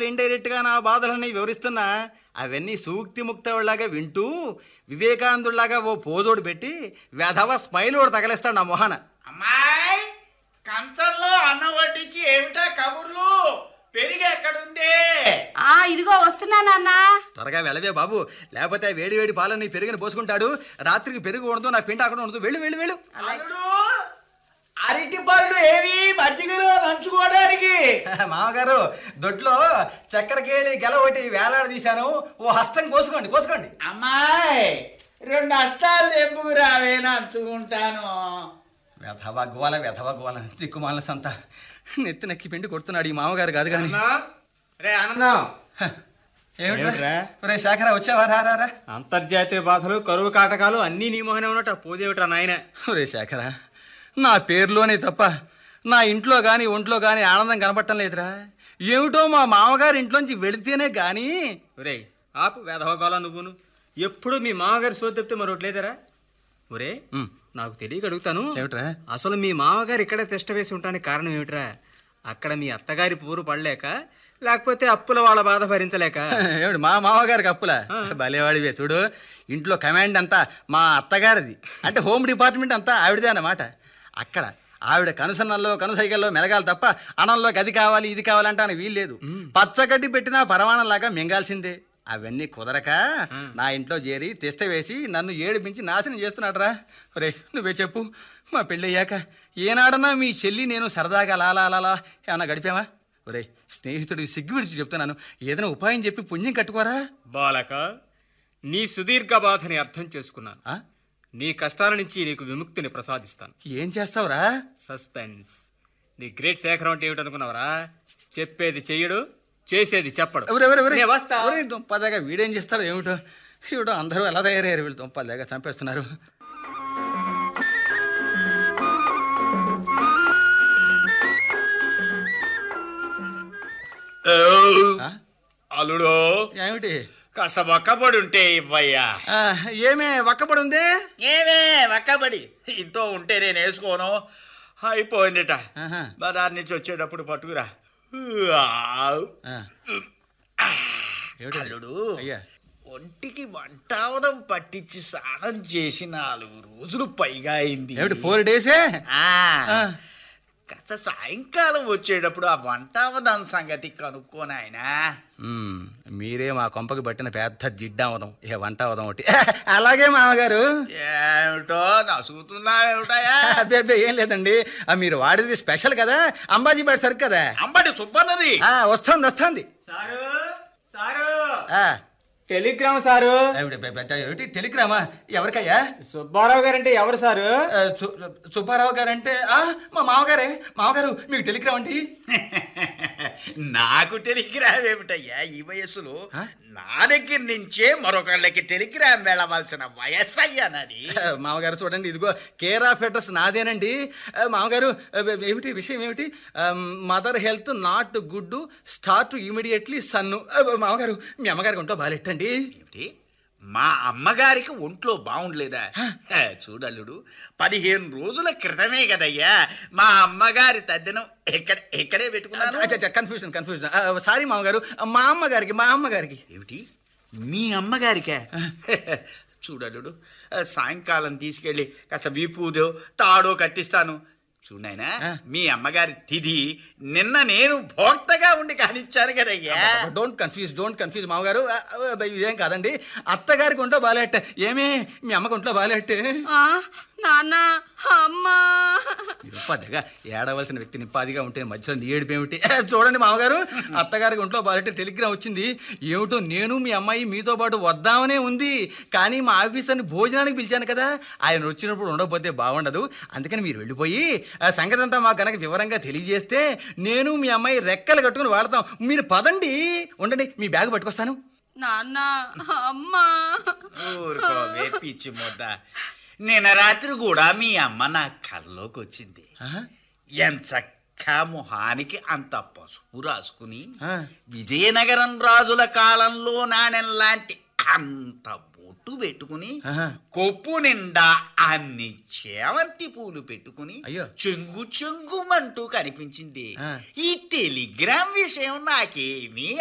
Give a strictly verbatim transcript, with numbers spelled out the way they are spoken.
సార్లు ఇండైరెక్ట్గా నా బాధలని వివరిస్తున్నా అవన్నీ సూక్తి ముక్తలాగా వింటూ వివేకానందుడిలాగా ఓ పోజోడు పెట్టి వెధవ స్మైల్ ఓడు తగలేస్తాడు నా మొహాన. అమ్మాయి కంచంలో అన్నం వడ్డించి ఏమిటా కబుర్లు? పెరిగి ఎక్కడుంది? ఆ ఇదిగో వస్తున్నా నాన్న. త్వరగా వెళ్ళవే బాబు, లేకపోతే వేడి వేడి పాలని పెరుగుని పోసుకుంటాడు. రాత్రికి పెరుగు ఉండదు, నా పిండి అక్కడ ఉండదు. వెళ్ళు వెళ్ళు వెళ్ళు. అరటి పళ్ళు ఏవి మజ్జిగలో నంచుకోవడానికి? మామగారు దొడ్లో చక్కెరకేళి గెల ఒకటి వేలాడ తీశాను, ఓ హస్తం కోసుకోండి కోసుకోండి. అమ్మాయి రెండు హస్తాలు తెంపుకు రావే, నంచుకుంటాను. వెధవ గోల వెధవ గోల దిక్కుమాల సంత నెత్తి నెక్కి పిండి కొడుతున్నాడు ఈ మామగారు కాదు కానీ. రే ఆనందం, ఏమిట్రా రే శేఖర వచ్చావా? రా. అంతర్జాతీయ బాధలు కరువు కాటకాలు అన్నీ నీ మొహనే ఉన్నట్టు పోదేవిట్రా నాయన. రే శేఖర, నా పేరులోనే తప్ప నా ఇంట్లో కానీ ఒంట్లో కానీ ఆనందం కనపడటం లేదురా. ఏమిటో మా మామగారి ఇంట్లోంచి వెళితేనే కానీ. ఒరే ఆపు వేధవగాల నువ్వును. ఎప్పుడు మీ మామగారి సోది చెప్తే మరొకటి లేదరా? ఒరే నాకు తెలియక అడుగుతాను, ఏమిట్రా అసలు మీ మామగారు ఇక్కడే తిష్ట వేసి ఉండడానికి కారణం ఏమిట్రా? అక్కడ మీ అత్తగారి పూరు పడలేక, లేకపోతే అప్పుల వాళ్ళ బాధ భరించలేక? ఏమిటి మా మామగారికి అప్పులా? భలేవాడివే చూడు, ఇంట్లో కమాండ్ అంతా మా అత్తగారిది, అంటే హోమ్ డిపార్ట్మెంట్ అంతా ఆవిడదే అన్నమాట. అక్కడ ఆవిడ కనుసన్నల్లో కనుసైకల్లో మెలగాలి తప్ప అనంలోకి అది కావాలి ఇది కావాలంటే అని వీల్లేదు. పచ్చగడ్డి పెట్టినా పరమాణంలాగా మింగాల్సిందే. అవన్నీ కుదరక నా ఇంట్లో చేరి తెస్త వేసి నన్ను ఏడిపించి నాశనం చేస్తున్నాడరా. రే నువ్వే చెప్పు, మా పెళ్ళయ్యాక ఏనాడన్నా మీ చెల్లి నేను సరదాగా లాలా లాలా ఏమన్నా గడిపామా? ఒరే స్నేహితుడికి సిగ్గు విడిచి చెప్తున్నాను, ఏదైనా ఉపాయం చెప్పి పుణ్యం కట్టుకోరా. బాలక, నీ సుదీర్ఘ బాధని అర్థం చేసుకున్నాను. నీ కష్టాల నుంచి నీకు విముక్తిని ప్రసాదిస్తాను. ఏం చేస్తావురా? సస్పెన్స్. నీ గ్రేట్ శేఖరం అంటే ఏమిటనుకున్నావురా? చెప్పేది చెయ్యడు, చేసేది చెప్పడు. దుంపదాగా వీడేం చేస్తాడు ఏమిటో. ఏమిటో అందరూ ఎలా తయారయ్యారు వీళ్ళు, దుంపదాగా చంపేస్తున్నారు. అల్లుడు ఏమిటి? కాస్త వక్కబడి ఉంటే ఇవ్వయ్యా. ఏమే వక్కబడి ఉంది? ఏమే వక్కబడి ఇంట్లో ఉంటే నేను వేసుకోను, అయిపోయిందిట. బజార్ నుంచి వచ్చేటప్పుడు పట్టుకురా. అల్లుడు ఒంటికి వంటావదం పట్టించి స్నానం చేసి నాలుగు రోజులు పైగా అయింది. ఫోర్ డేసే. కాస్త సాయంకాలం వచ్చేటప్పుడు ఆ వంటావదం సంగతి కనుక్కోని ఆయన. మీరే మా కొంపకి పట్టిన పెద్ద జిడ్డావదం, ఇక వంటావదం ఒకటి. అలాగే మామగారు. ఏమిటో నసుగుతున్నా ఏమిటాయా? అబ్బే ఏం లేదండి, మీరు వాడేది స్పెషల్ కదా, అంబాజీపేట సరుకు కదా. అంబటి సుబ్బన్నది. వస్తుంది వస్తుంది. Sir sir Telegram sir. ఏమిటి టెలిగ్రామా? ఎవరికయ్యా? సుబ్బారావు గారంటే ఎవరు సారు? సుబ్బారావు గారంటే మా మామగారే. మామగారు మీకు టెలిగ్రామ్ అంటే? నాకు టెలిగ్రామ్ ఏమిటయ్యా ఈ వయస్సులో? నా దగ్గర నుంచే మరొకళ్ళకి టెలిగ్రామ్ వెళ్ళవలసిన వయస్సు అయ్యా నాది. మామగారు చూడండి, ఇదిగో కేర్ ఆఫ్ అడ్రస్ నాదేనండి. మామగారు ఏమిటి విషయం ఏమిటి? Mother health not good, start immediately సన్ను. మామగారు మీ అమ్మగారికి ఉంటో బాలెట్టండి. ఏమిటి? మా అమ్మగారికి ఒంట్లో బాగుండలేదా? చూడల్లుడు, పదిహేను రోజుల క్రితమే కదయ్యా మా అమ్మగారి తద్దినం ఎక్కడ ఎక్కడే పెట్టుకున్నాను. కన్ఫ్యూజన్ కన్ఫ్యూజన్ సారీ మామగారు, మా అమ్మగారికి మా అమ్మగారికి. ఏమిటి మీ అమ్మగారికా? చూడల్లుడు, సాయంకాలం తీసుకెళ్ళి కాస్త వీపూదో తాడో కట్టిస్తాను. చూడాయినా, మీ అమ్మగారి తిథి నిన్న నేను భోక్తగా ఉండి కానిచ్చాను కదయ్యా. డోంట్ కన్ఫ్యూజ్ డోంట్ కన్ఫ్యూజ్ మామగారు, ఇదేం కాదండి. అత్తగారికి ఒంట్లో బాలేట్టే. ఏమే మీ అమ్మకి ఒంట్లో బాలేట్టే? నాన్న అమ్మా నింపదిగా ఏడవలసిన వ్యక్తి నింపాదిగా ఉంటే మధ్యలో నీ ఏడిపేమిటి? చూడండి మామగారు, అత్తగారికి ఒంట్లో బాలేట్టే టెలిగ్రామ్ వచ్చింది. ఏమిటో నేను మీ అమ్మాయి మీతో పాటు వద్దామనే ఉంది, కానీ మా ఆఫీసర్ని భోజనానికి పిలిచాను కదా, ఆయన వచ్చినప్పుడు ఉండకపోతే బాగుండదు. అందుకని మీరు వెళ్ళిపోయి ఆ సంగతి అంతా మాకు కనుక వివరంగా తెలియజేస్తే నేను మీ అమ్మాయి రెక్కలు కట్టుకుని వాడతాం. మీరు పదండి, ఉండండి, మీ బ్యాగ్ పట్టుకొస్తాను. నాన్న అమ్మా ఊరుకోవే పిచ్చి ముద్ద. నిన్న రాత్రి కూడా మీ అమ్మ నా కల్లోకి వచ్చింది. ఎంచక్కా మొహానికి అంత పసుపు రాసుకుని విజయనగరం రాజుల కాలంలో నాణెంలాంటి అంత బొట్టు పెట్టుకుని కొప్పు నిండా అన్ని చేవంతి పూలు పెట్టుకుని చెంగు చెంగుమంటూ కనిపించింది. ఈ టెలిగ్రామ్ విషయం నాకేమీ